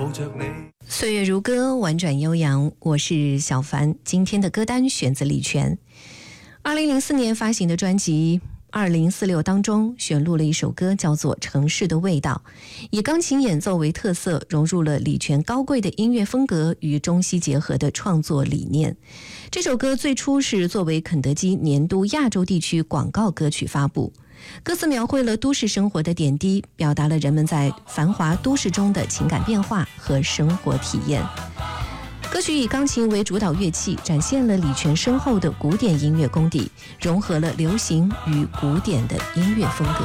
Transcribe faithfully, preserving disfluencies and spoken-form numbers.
着你。 岁月如歌，婉转悠扬，我是小凡。今天的歌单选自李泉二零零四年发行的专辑二零四六当中选录了一首歌，叫做《城市的味道》，以钢琴演奏为特色，融入了李泉高贵的音乐风格与中西结合的创作理念。这首歌最初是作为肯德基年度亚洲地区广告歌曲发布，歌词描绘了都市生活的点滴，表达了人们在繁华都市中的情感变化和生活体验。歌曲以钢琴为主导乐器，展现了李泉深厚的古典音乐功底，融合了流行与古典的音乐风格。